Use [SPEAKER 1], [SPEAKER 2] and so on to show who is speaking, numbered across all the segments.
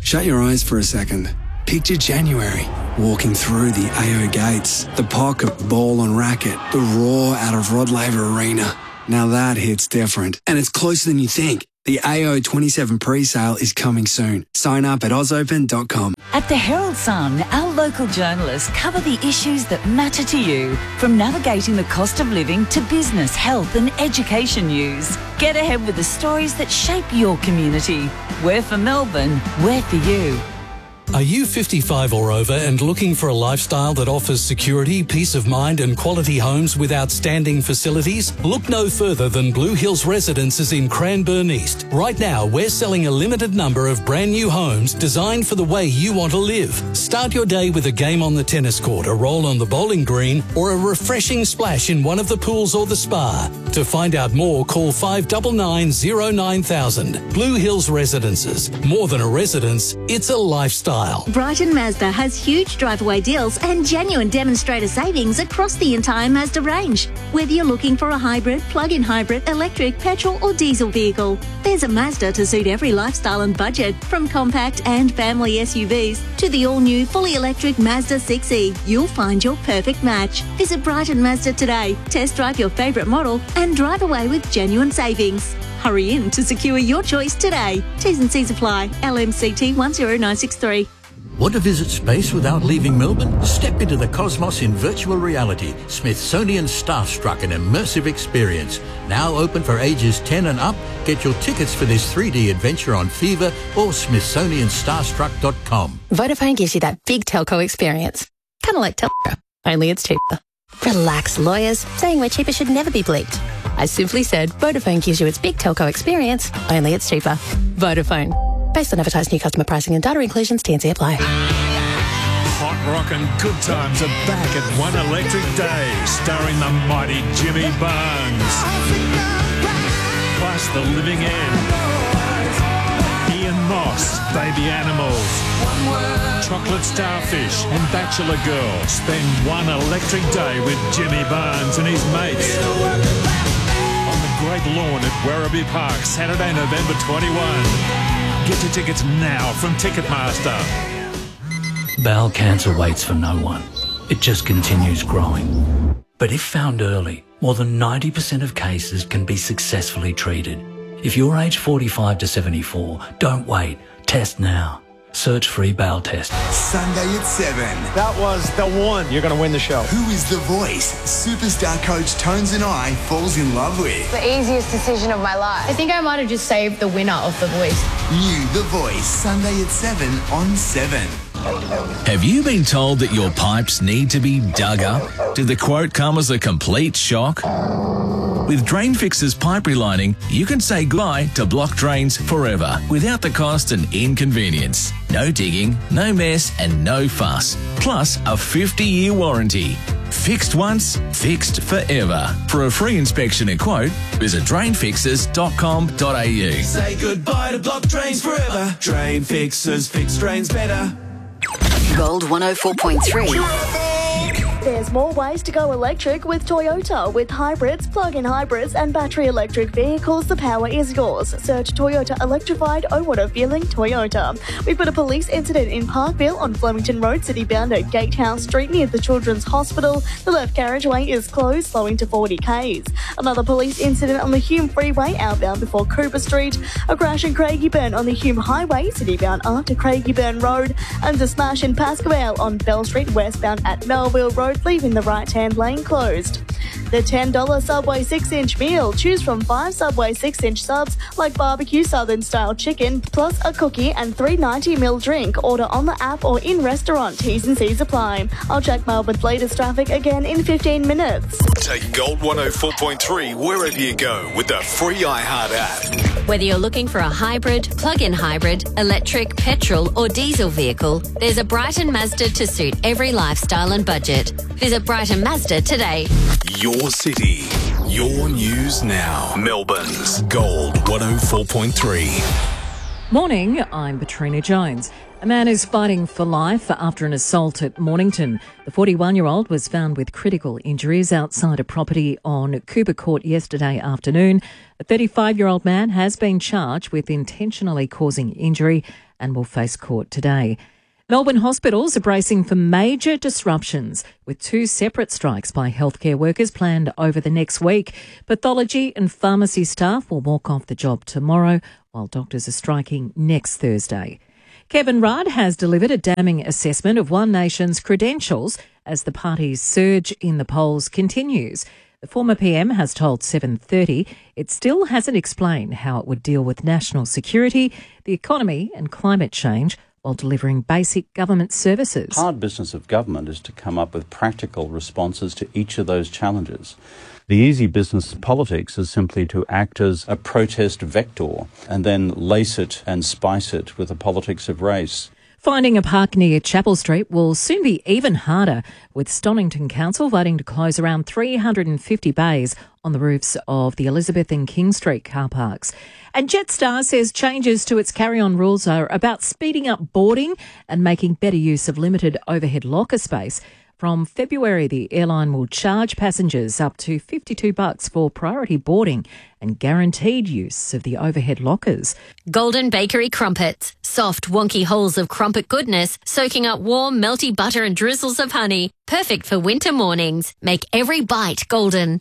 [SPEAKER 1] Shut your eyes for a second. Picture January, walking through the AO gates, the pocket ball on racket, the roar out of Rod Laver Arena. Now that hits different, and it's closer than you think. The AO 27 pre-sale is coming soon. Sign up at ausopen.com.
[SPEAKER 2] At the Herald Sun, our local journalists cover the issues that matter to you, from navigating the cost of living to business, health and education news. Get ahead with the stories that shape your community. We're for Melbourne, we're for you.
[SPEAKER 3] Are you 55 or over and looking for a lifestyle that offers security, peace of mind and quality homes with outstanding facilities? Look no further than Blue Hills Residences in Cranbourne East. Right now, we're selling a limited number of brand new homes designed for the way you want to live. Start your day with a game on the tennis court, a roll on the bowling green or a refreshing splash in one of the pools or the spa. To find out more, call 599 09000. Blue Hills Residences. More than a residence, it's a lifestyle.
[SPEAKER 4] Brighton Mazda has huge drive-away deals and genuine demonstrator savings across the entire Mazda range. Whether you're looking for a hybrid, plug-in hybrid, electric, petrol or diesel vehicle, there's a Mazda to suit every lifestyle and budget. From compact and family SUVs to the all-new fully electric Mazda 6e, you'll find your perfect match. Visit Brighton Mazda today, test drive your favourite model and drive away with genuine savings. Hurry in to secure your choice today. T's and C's apply. LMCT 10963.
[SPEAKER 5] Want to visit space without leaving Melbourne? Step into the cosmos in virtual reality. Smithsonian Starstruck, an immersive experience. Now open for ages 10 and up. Get your tickets for this 3D adventure on Fever or smithsonianstarstruck.com.
[SPEAKER 6] Vodafone gives you that big telco experience. Kind of like Telstra, only it's cheaper. Relax, lawyers. Saying we're cheaper should never be bleeped. I simply said Vodafone gives you its big telco experience, only it's cheaper. Vodafone. Based on advertised new customer pricing and data inclusions, T&C apply.
[SPEAKER 7] Hot rock and good times are back at One Electric Day, starring the mighty Jimmy Barnes. Plus The Living End, Ian Moss, Baby Animals, Chocolate Starfish and Bachelor Girl. Spend one electric day with Jimmy Barnes and his mates on the Great Lawn at Werribee Park, Saturday, November 21. Get your tickets now from Ticketmaster.
[SPEAKER 8] Bowel cancer waits for no one. It just continues growing. But if found early, more than 90% of cases can be successfully treated. If you're aged 45 to 74, don't wait. Test now. Search free bowel test.
[SPEAKER 9] Sunday at 7.
[SPEAKER 10] That was the one. You're going to win the show.
[SPEAKER 9] Who is the voice superstar coach Tones and I falls in love with?
[SPEAKER 11] The easiest decision of my life. I think I might have just saved the winner of The Voice.
[SPEAKER 9] New The Voice, Sunday at 7 on 7.
[SPEAKER 12] Have you been told that your pipes need to be dug up? Did the quote come as a complete shock? With Drain Fix's pipe relining, you can say goodbye to blocked drains forever without the cost and inconvenience. No digging, no mess and no fuss. Plus a 50-year warranty. Fixed once, fixed forever. For a free inspection and quote, visit drainfixers.com.au.
[SPEAKER 13] Say goodbye to blocked drains forever. Drain Fixers, fix drains better.
[SPEAKER 2] Gold 104.3.
[SPEAKER 14] There's more ways to go electric with Toyota. With hybrids, plug-in hybrids and battery electric vehicles, the power is yours. Search Toyota Electrified. Oh, what a feeling, Toyota. We've got a police incident in Parkville on Flemington Road, city-bound at Gatehouse Street near the Children's Hospital. The left carriageway is closed, slowing to 40 k's. Another police incident on the Hume Freeway, outbound before Cooper Street. A crash in Craigieburn on the Hume Highway, city-bound after Craigieburn Road. And a smash in Pascoe on Bell Street, westbound at Melville Road, leaving the right-hand lane closed. The $10 Subway 6-inch meal. Choose from 5 Subway 6-inch subs like barbecue southern-style chicken, plus a cookie and $3.90 drink. Order on the app or in restaurant. T's and C's apply. I'll check Melbourne's latest traffic again in 15 minutes.
[SPEAKER 15] Take Gold 104.3 wherever you go with the free iHeart app.
[SPEAKER 16] Whether you're looking for a hybrid, plug-in hybrid, electric, petrol or diesel vehicle, there's a Brighton Mazda to suit every lifestyle and budget. Visit Brighton Mazda today.
[SPEAKER 15] Your city, your news now. Melbourne's Gold 104.3.
[SPEAKER 17] Morning, I'm Patrina Jones. A man is fighting for life after an assault at Mornington. The 41-year-old was found with critical injuries outside a property on Cooper Court yesterday afternoon. A 35-year-old man has been charged with intentionally causing injury and will face court today. Melbourne hospitals are bracing for major disruptions, with 2 separate strikes by healthcare workers planned over the next week. Pathology and pharmacy staff will walk off the job tomorrow, while doctors are striking next Thursday. Kevin Rudd has delivered a damning assessment of One Nation's credentials as the party's surge in the polls continues. The former PM has told 7:30 it still hasn't explained how it would deal with national security, the economy and climate change while delivering basic government services.
[SPEAKER 18] The hard business of government is to come up with practical responses to each of those challenges. The easy business of politics is simply to act as a protest vector and then lace it and spice it with the politics of race.
[SPEAKER 17] Finding a park near Chapel Street will soon be even harder, with Stonnington Council voting to close around 350 bays on the roofs of the Elizabeth and King Street car parks. And Jetstar says changes to its carry-on rules are about speeding up boarding and making better use of limited overhead locker space. From February, the airline will charge passengers up to $52 for priority boarding and guaranteed use of the overhead lockers.
[SPEAKER 16] Golden Bakery Crumpets. Soft, wonky holes of crumpet goodness, soaking up warm, melty butter and drizzles of honey. Perfect for winter mornings. Make every bite golden.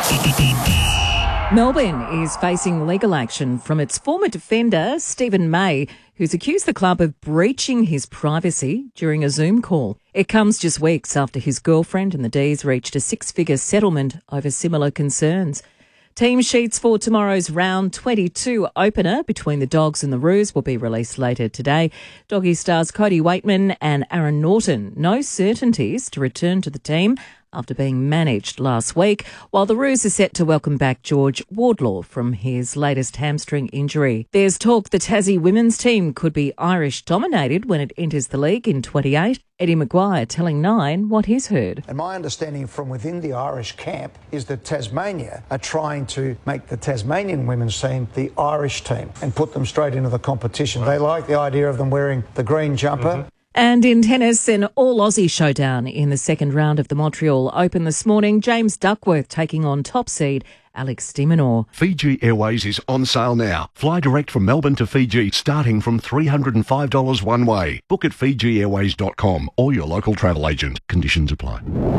[SPEAKER 17] Melbourne is facing legal action from its former defender, Stephen May, who's accused the club of breaching his privacy during a Zoom call. It comes just weeks after his girlfriend and the D's reached a 6-figure settlement over similar concerns. Team sheets for tomorrow's round 22 opener between the Dogs and the Roos will be released later today. Doggy stars Cody Waitman and Aaron Norton. No certainties to return to the team after being managed last week, while the Roos are set to welcome back George Wardlaw from his latest hamstring injury. There's talk the Tassie women's team could be Irish-dominated when it enters the league in 28. Eddie Maguire telling Nine what he's heard.
[SPEAKER 19] And my understanding from within the Irish camp is that Tasmania are trying to make the Tasmanian women's team the Irish team and put them straight into the competition. They like the idea of them wearing the green jumper.
[SPEAKER 17] And in tennis, an all-Aussie showdown in the second round of the Montreal Open this morning. James Duckworth taking on top seed Alex de Minaur.
[SPEAKER 20] Fiji Airways is on sale now. Fly direct from Melbourne to Fiji starting from $305 one way. Book at FijiAirways.com or your local travel agent. Conditions apply.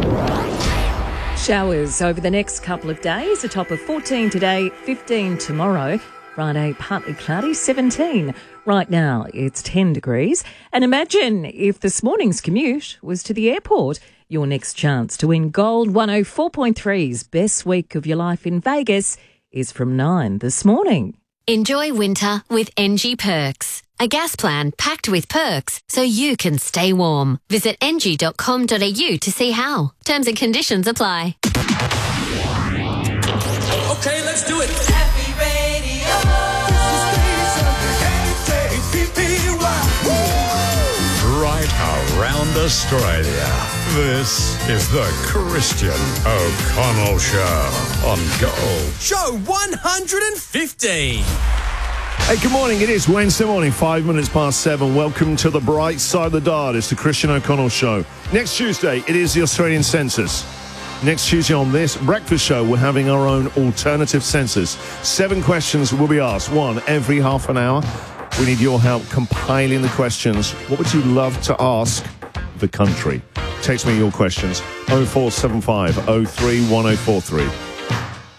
[SPEAKER 17] Showers over the next couple of days. A top of 14 today, 15 tomorrow. Friday, partly cloudy, 17. Right now, it's 10 degrees. And imagine if this morning's commute was to the airport. Your next chance to win Gold 104.3's Best Week of Your Life in Vegas is from 9 this morning.
[SPEAKER 16] Enjoy winter with NG Perks. A gas plan packed with perks so you can stay warm. Visit ng.com.au to see how. Terms and conditions apply.
[SPEAKER 13] Okay, let's do it.
[SPEAKER 7] Right around Australia. This is the Christian O'Connell Show on Gold.
[SPEAKER 13] Show 115.
[SPEAKER 21] Hey, good morning. It is Wednesday morning, 5 minutes past 7. Welcome to the bright side of the dial. It's the Christian O'Connell Show. Next Tuesday, it is the Australian census. Next Tuesday on this breakfast show, we're having our own alternative census. 7 questions will be asked, one every half an hour. We need your help compiling the questions. What would you love to ask the country? Text me your questions, 0475 03 1043.